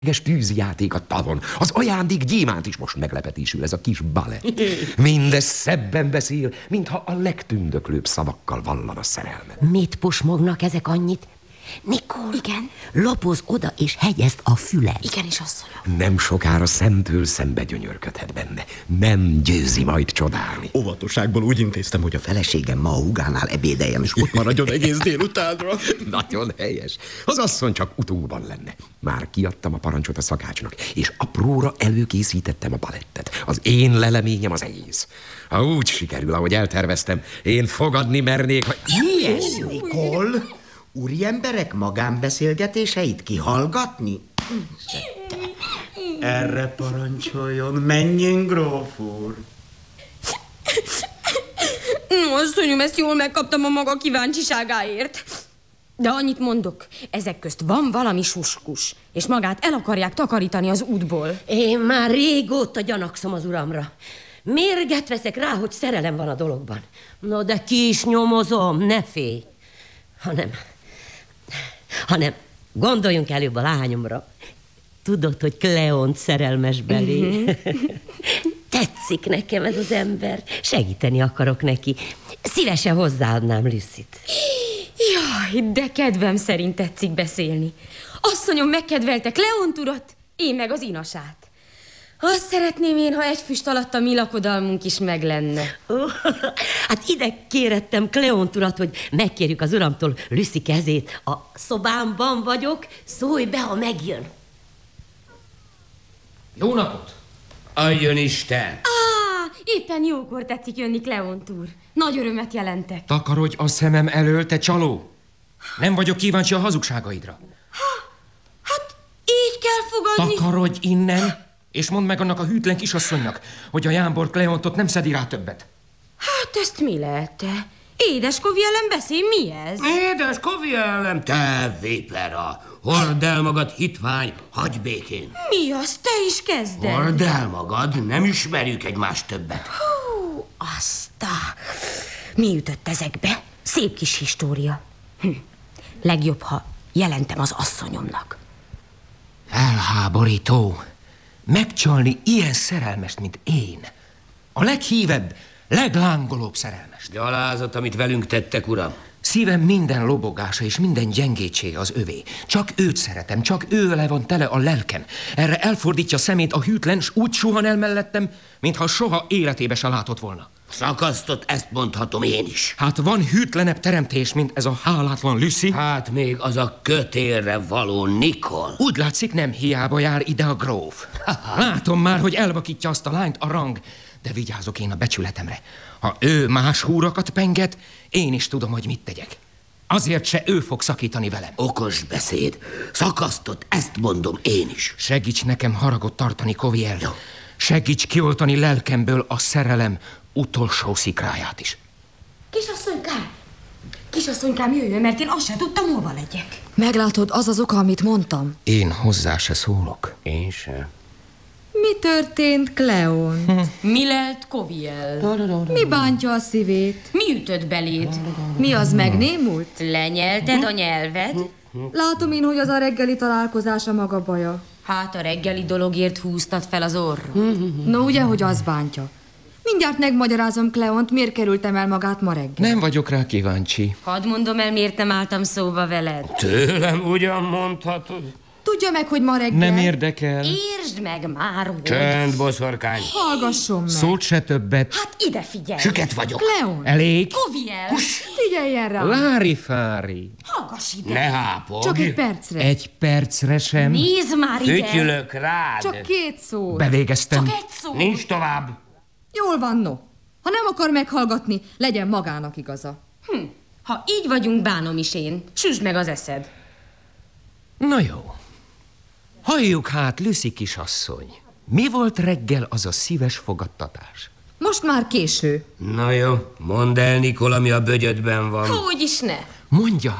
tűzijáték a tavon. Az ajándék gyémánt is most meglepetésül, ez a kis balett. Mindez szebben beszél, mintha a legtündöklőbb szavakkal vallana szerelmet. Mit pusmognak ezek annyit? Nikol, igen? Lopoz oda és hegyezd a fület. Igenis, asszonyom. Nem sokára szemtől szembe gyönyörködhet benne. Nem győzi majd csodálni. Óvatosságból úgy intéztem, hogy a feleségem ma a hugánál ebédeljen, és ott maradjon egész délutánra. Nagyon helyes. Az asszony csak utunkban lenne. Már kiadtam a parancsot a szakácsnak, és apróra előkészítettem a balettet. Az én leleményem az egész. Ha úgy sikerül, ahogy elterveztem, én fogadni mernék, ha... Milyen, Nikol? Úriemberek magánbeszélgetéseit kihallgatni? Erre parancsoljon, menjünk, gróf úr. Asszonyom, ezt jól megkaptam a maga kíváncsiságáért. De annyit mondok, ezek közt van valami suskus, és magát el akarják takarítani az útból. Én már régóta gyanakszom az uramra. Mérget veszek rá, hogy szerelem van a dologban. No, de ki is nyomozom, ne félj. Hanem gondoljunk előbb a lányomra. Tudod, hogy Kleont szerelmes belé. Tetszik nekem ez az ember. Segíteni akarok neki. Szívesen hozzáadnám Lucyt. Jaj, de kedvem szerint tetszik beszélni. Asszonyom megkedvelte Kleont urat, én meg az inasát. Azt szeretném én, ha egy füst alatt a mi lakodalmunk is meg lenne. Hát ide kérettem Kleont urat, hogy megkérjük az uramtól Lucy kezét. A szobámban vagyok, szólj be, ha megjön. Jó napot! Adjon Isten! Éppen jókor tetszik jönni, Kleont úr. Nagy örömet jelentek. Takarodj a szemem elől, te csaló! Nem vagyok kíváncsi a hazugságaidra. Hát így kell fogadni. Takarodj innen, és mondd meg annak a hűtlen kisasszonynak, hogy a jámbor Kleontot nem szedi rá többet. Hát ezt mi lehet te? Édeskovi ellen beszél, mi ez? Édes Kovi ellen, te vépera! Hordd el magad, hitvány, hagyj békén! Mi az? Te is kezded? Hordd el magad, nem ismerjük egymást többet. Hú, mi ütött ezekbe? Szép kis história. Legjobb, ha jelentem az asszonyomnak. Elháborító! Megcsalni ilyen szerelmest, mint én. A leghívebb, leglángolóbb szerelmest. Gyalázat, amit velünk tettek, uram. Szívem minden lobogása és minden gyengétsége az övé. Csak őt szeretem, csak őle van tele a lelkem. Erre elfordítja szemét a hűtlen, s úgy suhan el mellettem, mintha soha életébe se látott volna. Szakasztott, ezt mondhatom én is. Hát van hűtlenebb teremtés, mint ez a hálátlan Lucy? Hát még az a kötélre való Nikol. Úgy látszik, nem hiába jár ide a gróf. Látom már, hogy elvakítja azt a lányt a rang, de vigyázok én a becsületemre. Ha ő más húrakat penget, én is tudom, hogy mit tegyek. Azért se ő fog szakítani velem. Okos beszéd. Szakasztott, ezt mondom én is. Segíts nekem haragot tartani, Koviel. Segíts kioltani lelkemből a szerelem utolsó szikráját is. Kisasszonykám, jöjjön, mert én azt sem tudtam, hova legyek. Meglátod, az az oka, amit mondtam? Én hozzá se szólok. Én sem. Mi történt, Kleon? Mi lelt Koviel? Mi bántja a szívét? Mi ütött beléd? Mi az, megnémult? Lenyelted a nyelved? Látom én, hogy az a reggeli találkozása maga baja. Hát a reggeli dologért húztad fel az orra. No, ugye, hogy az bántja. Mindjárt megmagyarázom Kleont, miért kerültem el magát ma reggel. Nem vagyok rá kíváncsi. Hadd mondom el, miért nem álltam szóba veled. Tőlem ugyan mondhatod. Tudja meg, hogy ma reggel... Nem érdekel. Értsd meg már, hogy... Csönd, boszorkány. Hallgasson meg. Szót se többet. Hát ide figyelj! Süket vagyok. Kleon, Elég. Koviel! figyeljen rá. Lári-fári. Hallgass ide! Ne hápogj. Csak egy percre. Egy percre sem. Nézd már ide! Fütyülök rád. Csak 2 szó. Bevégeztem. Csak egy szó! Nincs tovább. Jól van, no. Ha nem akar meghallgatni, legyen magának igaza. Ha így vagyunk, bánom is én. Süsd meg az eszed. Na jó. Halljuk hát, Lucy kisasszony. Mi volt reggel az a szíves fogadtatás? Most már késő. Na jó, mondd el, Nikol, ami a bögyödben van. Hogy is ne? Mondja hát.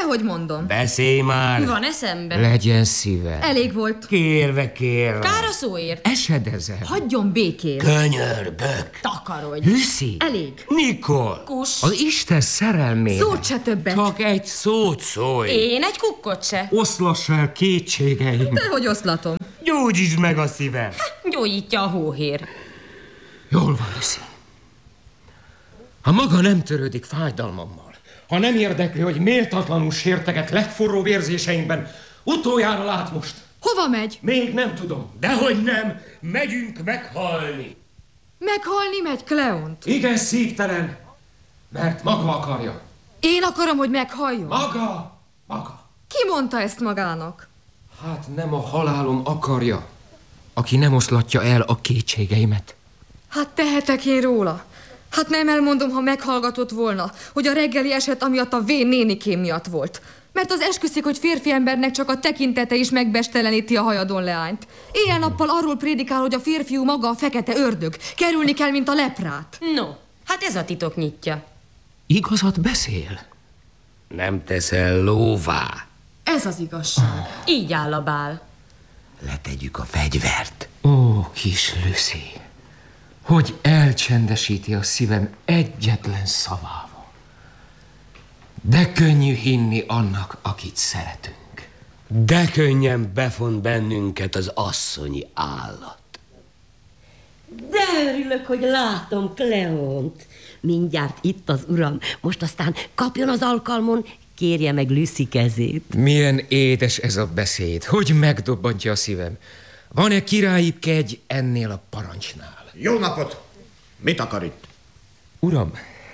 Dehogy mondom. Beszélj már! Van eszembe? Legyen szíve. Elég volt. Kérve. Kár a szóért. Esedezel. Hagyjon békén. Könyörgök! Takarodj. Lucy, Elég. Nikol! Kus. az Isten szerelmére. Szót se többet. Csak egy szót szólj! Én egy kukkot se. Oszlass el kétségeim. Dehogy oszlatom. Gyógyítsd meg a szívem! Gyógyítja a hóhér. Jól van, Lucy. Ha maga nem törődik fájdalmammal, ha nem érdekli, hogy méltatlanul sérteget legforróbb érzéseimben, utoljára lát most. Hova megy? Még nem tudom. Dehogy nem! Megyünk meghalni! Meghalni megy Kleont. Igen, szívtelen, mert maga akarja. Én akarom, hogy meghalljon. Maga. Ki mondta ezt magának? Hát nem a halálom akarja, aki nem oszlatja el a kétségeimet. Hát tehetek én róla. Hát nem elmondom, ha meghallgatott volna, hogy a reggeli eset amiatt a vén nénikém miatt volt. Mert az esküszik, hogy férfi embernek csak a tekintete is megbesteleníti a hajadon leányt. Éjjel-nappal arról prédikál, hogy a férfiú maga a fekete ördög. Kerülni kell, mint a leprát. No, hát ez a titok nyitja. Igazat beszél? Nem teszel lóvá. Ez az igazság. Így áll a bál. Letegyük a fegyvert. Ó, kis Lucy, hogy elcsendesíti a szívem egyetlen szavával. De könnyű hinni annak, akit szeretünk. De könnyen befont bennünket az asszonyi állat. De örülök, hogy látom Kleont. Mindjárt itt az uram. Most aztán kapjon az alkalmon, kérje meg Lucy kezét. Milyen édes ez a beszéd, hogy megdobbantja a szívem. Van-e királyibb kegy ennél a parancsnál? Jó napot! Mit akar itt? Uram,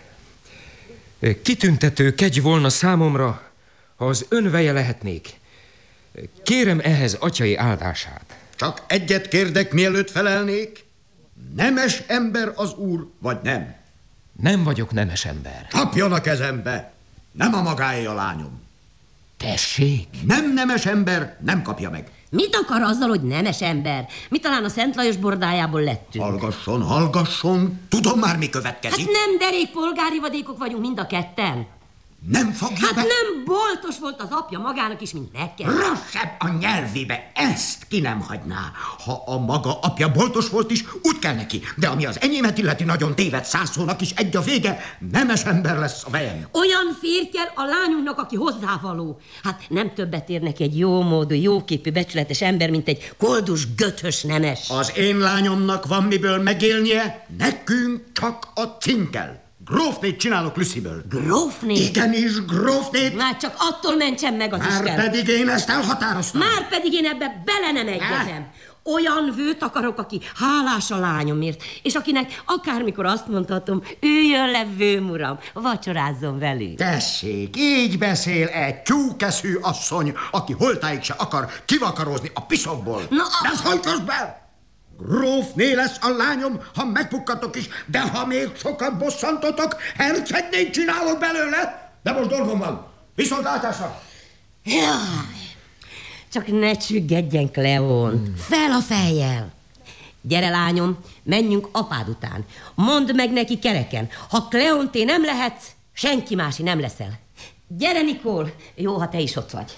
kitüntető kegy volna számomra, ha az ön veje lehetnék. Kérem ehhez atyai áldását. Csak egyet kérdek, mielőtt felelnék. Nemes ember az úr, vagy nem? Nem vagyok nemes ember. Kapjon a kezembe! Nem a magáé a lányom. Tessék? Nem nemes ember, nem kapja meg. Mit akar azzal, hogy nemes ember? Mi talán a Szent Lajos bordájából lettünk? Hallgasson, tudom már, mi következik. Hát nem derék polgári vadékok vagyunk mind a ketten. Nem fogja Hát be... nem boltos volt az apja magának is, mint nekem. Rassebb a nyelvébe, ezt ki nem hagyná. Ha a maga apja boltos volt is, úgy kell neki. De ami az enyémet illeti, nagyon téved, 100 szónak is egy a vége, nemes ember lesz a vejem. Olyan férjel a lányunknak, aki hozzávaló. Hát nem többet ér neki egy jómódú, jóképű, becsületes ember, mint egy koldus, göthös nemes. Az én lányomnak van miből megélnie, nekünk csak a cinkel. Grófnét csinálok Lucyből. Grófné? Igenis, grófnét. Már csak attól mentsen meg az Már Isten. pedig én ezt elhatároztam. Már pedig én ebbe bele nem egyezem. Olyan vőt akarok, aki hálás a lányomért, és akinek akármikor azt mondhatom, üljön le, vőm uram, vacsorázzon velünk. Tessék, így beszél egy tyúkeszű asszony, aki holtáig se akar kivakarózni a piszokból. De szólj be! Grófné lesz a lányom, ha megbukkatok is, de ha még sokat bosszantotok, hercegnét csinálok belőle. De most dolgom van. Viszontlátásra! Jaj, csak ne csüggedjen, Kleón. Fel a fejjel. Gyere, lányom, menjünk apád után. Mondd meg neki kereken, ha Kleonté nem lehetsz, senki mási nem leszel. Gyere, Nikol, jó, ha te is ott vagy.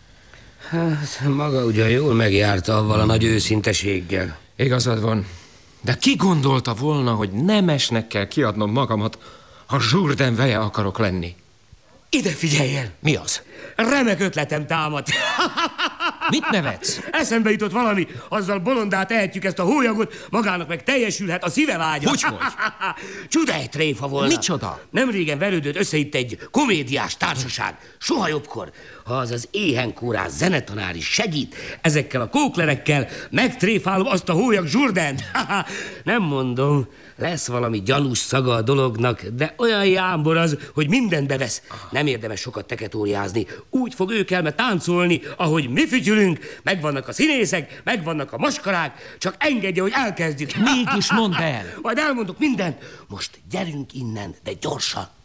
Hát, maga ugyan jól megjárta avval a nagy őszinteséggel. Igazad van, de ki gondolta volna, hogy nemesnek kell kiadnom magamat, ha Jourdain veje akarok lenni? Ide figyeljen! Mi az? Remek ötletem támad. Mit nevetsz? Eszembe jutott valami, azzal bolondá tehetjük ezt a hólyagot, magának meg teljesülhet a szíve vágya. Hogy? Csuda egy tréfa volna. Micsoda? Nemrégen verődött össze itt egy komédiás társaság. Soha jobbkor, ha az éhenkórás zenetanár is segít, ezekkel a kóklerekkel megtréfálom azt a hólyag Jourdaint. Nem mondom, lesz valami gyanús szaga a dolognak, de olyan jámbor az, hogy mindent bevesz. Nem érdemes sokat teketóriázni. Úgy fog ő kelme táncolni, ahogy mi fütyülünk, megvannak a színészek, megvannak a maskarák, csak engedje, hogy elkezdjük. Mégis mondd el! Majd elmondok mindent. Most gyerünk innen, de gyorsan.